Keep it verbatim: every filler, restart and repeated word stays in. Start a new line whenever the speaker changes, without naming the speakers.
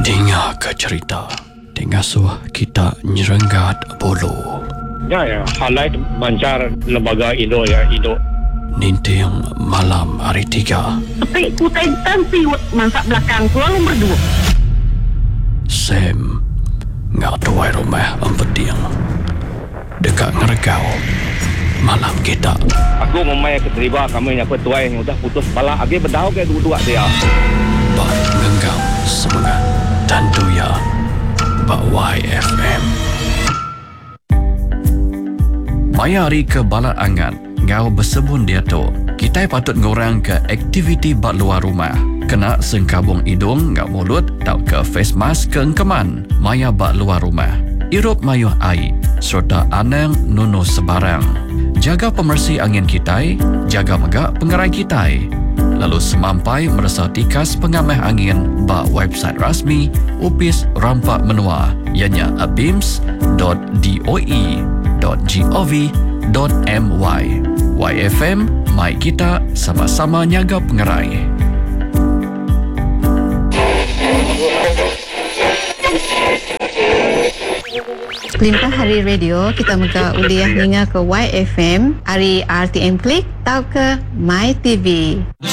Dengar ke cerita Tengasuh kita nyerenggat bulu.
Ya, ya, halai bancar lembaga Indo ya, Indo.
Ninting malam hari tiga.
Tapi ku tentan siwet masak belakang ku lalu berdua.
Sam ngak tuai rumah empeting. Dekat ngeregau malam kita.
Aku memang keterima kami yang petuai yang udah putus bala agi berdau ke dua-dua dia.
Bak ngenggam semangat tentu ya Bak Y F M. Mayari ke bala angan ngau bersebun dia tu. Kita patut ngorang ke aktiviti bak luar rumah. Kena sengkabung hidung ngau mulut tau ke face mask ke engkeman. Maya bak luar rumah. Irup mayuh air serta anang nunu sebarang. Jaga pemersih angin kita, jaga megak pengerai kita. Lalu semampai merasa tikas pengamah angin bak website rasmi U P I S Rampak Menua ianya abims dot doe dot gov dot my. Y F M, mai kita sama-sama nyaga pengerai.
Limpah hari radio kita muka uliah ninga ke Y F M, hari R T M Klik tau ke My T V.